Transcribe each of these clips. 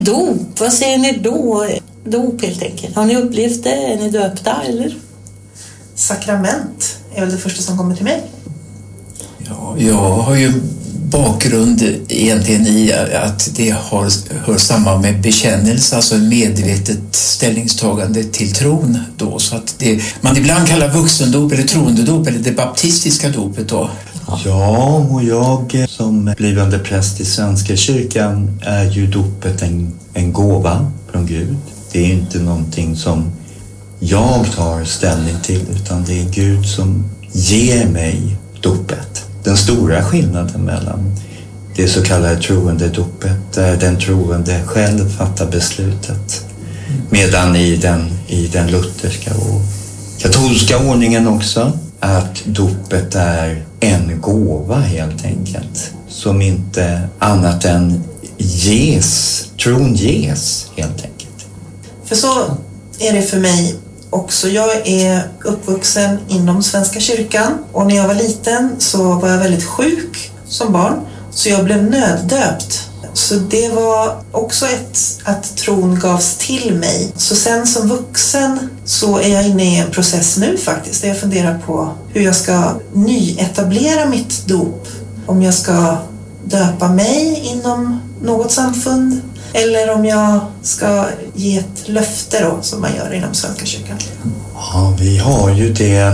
Dop, vad säger ni då? Dop helt enkelt. Har ni upplevt det? Är ni döpta eller? Sakrament är väl det första som kommer till mig. Ja, jag har ju bakgrund egentligen i att det hör samman med bekännelse, alltså medvetet ställningstagande till tron då, så att det man ibland kallar vuxendop eller troendedop eller det baptistiska dopet då. Ja, och jag som blivande präst i Svenska kyrkan är ju dopet en gåva från Gud. Det är inte någonting som jag tar ställning till, utan det är Gud som ger mig dopet. Den stora skillnaden mellan det så kallade troendedopet, där den troende själv fattar beslutet, medan i den lutherska och katolska ordningen också, att dopet är en gåva helt enkelt, som inte annat än tron ges helt enkelt. För så är det för mig också. Jag är uppvuxen inom Svenska kyrkan, och när jag var liten så var jag väldigt sjuk som barn, så jag blev nöddöpt. Så det var också att tron gavs till mig. Så sen som vuxen så är jag inne i en process nu faktiskt, där jag funderar på hur jag ska nyetablera mitt dop. Om jag ska döpa mig inom något samfund, eller om jag ska ge ett löfte då, som man gör inom Svenska kyrkan. Ja, vi har ju det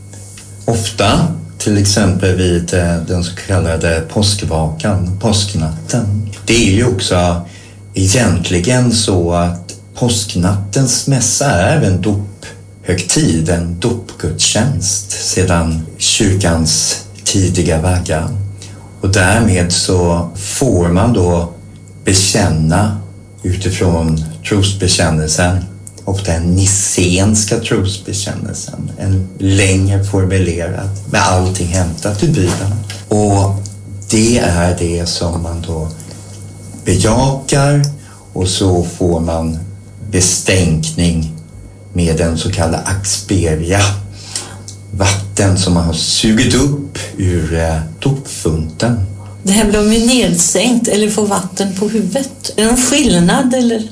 ofta, till exempel vid den så kallade påskvakan, påsknatten. Det är ju också egentligen så att påsknattens mässa är en dophögtid, en dopgudstjänst sedan kyrkans tidiga vagga. Och därmed så får man då bekänna utifrån trosbekännelsen, ofta en nicénska trosbekännelsen, en längre formulerad med allting hämtat ur Bibeln. Och det är det som man då bejakar, och så får man bestänkning med en så kallad axperia, vatten som man har sugit upp ur dopfunten. Det här blir ju nedsänkt eller får vatten på huvudet. Är det någon skillnad eller?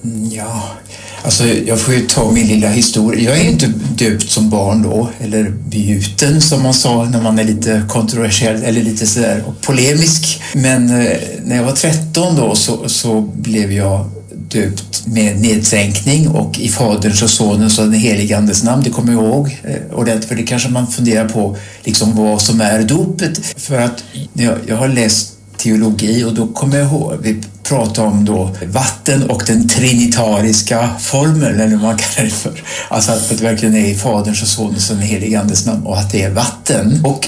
Ja, alltså jag får ju ta min lilla historia. Jag är inte döpt som barn då, eller bjuten som man sa när man är lite kontroversiell eller lite sådär polemisk. Men när jag var 13 då så blev jag döpt med nedsänkning och i Faderns och Sonens och den helige Andes namn. Det kommer jag ihåg ordentligt, för det kanske man funderar på liksom vad som är dopet. För att jag har läst teologi och då kommer jag ihåg, vi pratar om då vatten och den trinitariska formeln, eller vad man kallar det för. Alltså att det verkligen är i Faderns och Sonens och den helige Andes namn och att det är vatten. Och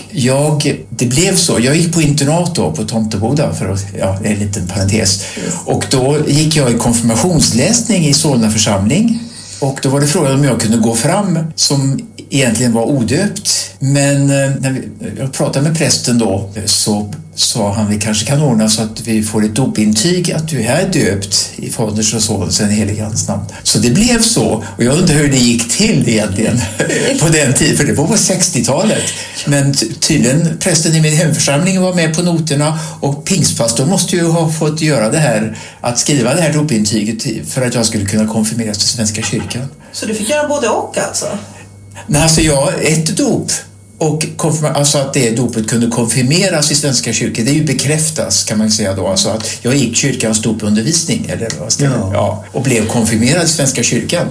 det blev så. Jag gick på internat då på Tomteboda för att, en liten parentes. Och då gick jag i konfirmationsläsning i Solna församling. Och då var det frågan om jag kunde gå fram som egentligen var odöpt. Men när jag pratade med prästen då så sa han, vi kanske kan ordna så att vi får ett dopintyg att du är döpt i Faderns och Sonens och den helige Andes namn. Så det blev så, och jag undrar hur det gick till egentligen på den tiden, för det var på 60-talet. Men tydligen prästen i min hemförsamling var med på noterna, och pingstpastorn måste ju ha fått göra det här, att skriva det här dopintyget för att jag skulle kunna konfirmeras till Svenska kyrkan. Så du fick göra både och alltså? Nej, alltså ett dop. Och alltså att det dopet kunde konfirmeras i Svenska kyrkan, det är ju bekräftas kan man säga då. Alltså att jag gick kyrkans dopundervisning eller vad ska och blev konfirmerad i Svenska kyrkan.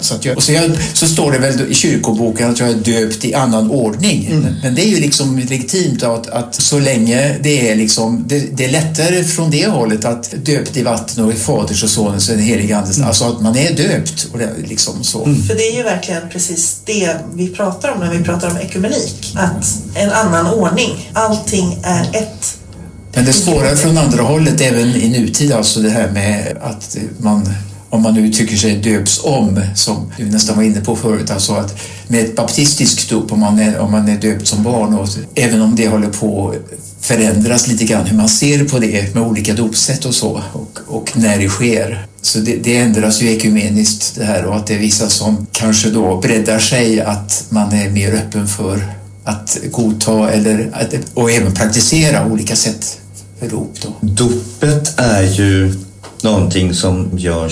Så står det väl i kyrkoboken att jag är döpt i annan ordning. Men det är ju liksom legitimt att så länge det är liksom, det är lättare från det hållet att döpt i vatten och i Faders och Sonens och den helige Andes. Alltså att man är döpt och det är liksom så. För det är ju verkligen precis det vi pratar om när vi pratar om ekumenik. Att en annan ordning. Allting är ett. Men det spårar från andra hållet även i nutid, alltså det här med att man, om man nu tycker sig döps om, som du nästan var inne på förut, alltså att med ett baptistiskt dop, om man är döpt som barn, och även om det håller på att förändras lite grann hur man ser på det med olika dopsätt och så, och när det sker. Så det ändras ju ekumeniskt det här, och att det är vissa som kanske då breddar sig, att man är mer öppen för att godta och även praktisera olika sätt för dop då. Dopet är ju någonting som görs